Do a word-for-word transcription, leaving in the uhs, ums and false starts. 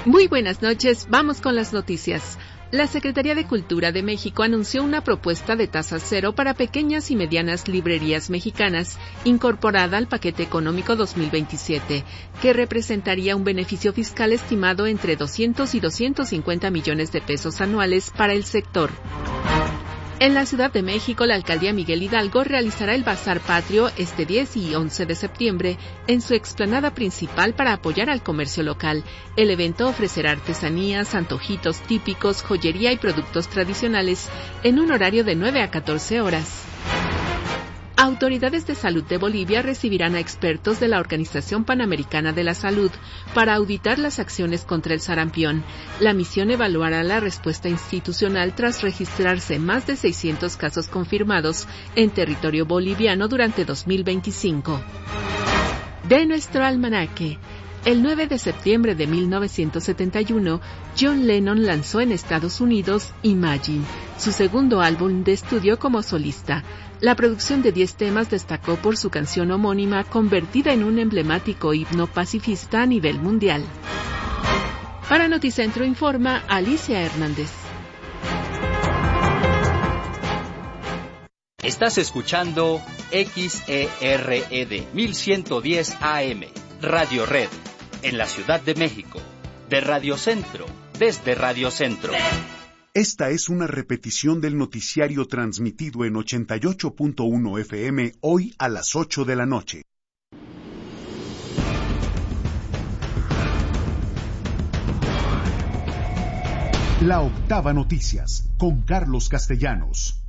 Muy buenas noches, vamos con las noticias. La Secretaría de Cultura de México anunció una propuesta de tasa cero para pequeñas y medianas librerías mexicanas, incorporada al paquete económico dos mil veintisiete, que representaría un beneficio fiscal estimado entre doscientos y doscientos cincuenta millones de pesos anuales para el sector. En la Ciudad de México, la Alcaldía Miguel Hidalgo realizará el Bazar Patrio este diez y once de septiembre en su explanada principal para apoyar al comercio local. El evento ofrecerá artesanías, antojitos típicos, joyería y productos tradicionales en un horario de nueve a catorce horas. Autoridades de salud de Bolivia recibirán a expertos de la Organización Panamericana de la Salud para auditar las acciones contra el sarampión. La misión evaluará la respuesta institucional tras registrarse más de seiscientos casos confirmados en territorio boliviano durante dos mil veinticinco. De nuestro almanaque. El nueve de septiembre de mil novecientos setenta y uno, John Lennon lanzó en Estados Unidos Imagine, su segundo álbum de estudio como solista. La producción de diez temas destacó por su canción homónima, convertida en un emblemático himno pacifista a nivel mundial. Para Noticentro informa Alicia Hernández. Estás escuchando X E R E D mil ciento diez A M, Radio Red, en la Ciudad de México, de Radio Centro, desde Radio Centro. Esta es una repetición del noticiario transmitido en ochenta y ocho punto uno F M hoy a las ocho de la noche. La Octava Noticias, con Carlos Castellanos.